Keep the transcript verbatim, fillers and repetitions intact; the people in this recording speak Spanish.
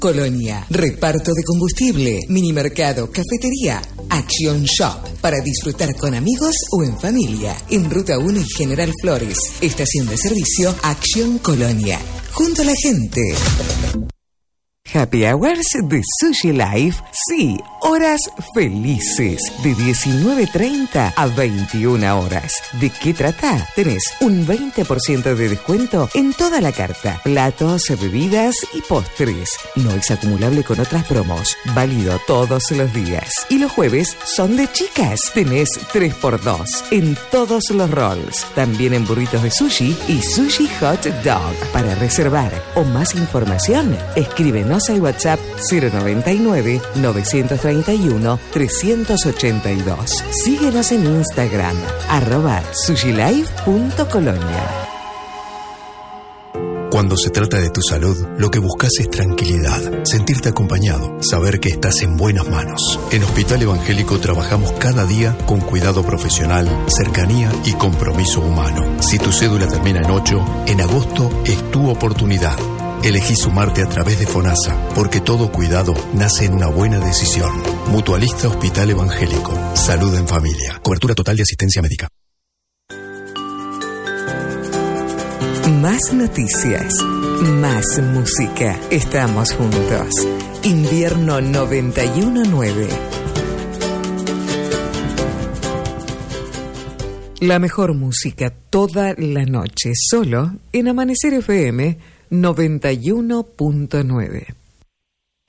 Colonia, reparto de combustible, minimercado, cafetería, Action Shop, para disfrutar con amigos o en familia. En Ruta uno y General Flores, estación de servicio Action Colonia. Junto a la gente. Happy Hours de Sushi Life, sí, horas felices, de diecinueve treinta a veintiuna horas. ¿De qué trata? Tenés un veinte por ciento de descuento en toda la carta, platos, bebidas y postres. No es acumulable con otras promos, válido todos los días. Y los jueves son de chicas, tenés tres por dos en todos los rolls, también en burritos de sushi y sushi hot dog. Para reservar o más información, escríbenos al WhatsApp cero noventa y nueve, novecientos treinta y uno, trescientos ochenta y dos. Síguenos en Instagram, arroba sushilife punto colonia. Cuando se trata de tu salud, lo que buscas es tranquilidad, sentirte acompañado, saber que estás en buenas manos. En Hospital Evangélico trabajamos cada día con cuidado profesional, cercanía y compromiso humano. Si tu cédula termina en ocho, en agosto es tu oportunidad. Elegí sumarte a través de FONASA, porque todo cuidado nace en una buena decisión. Mutualista Hospital Evangélico. Salud en familia. Cobertura total de asistencia médica. Más noticias, más música. Estamos juntos. Invierno noventa y uno nueve. La mejor música toda la noche, solo en Amanecer F M noventa y uno punto nueve.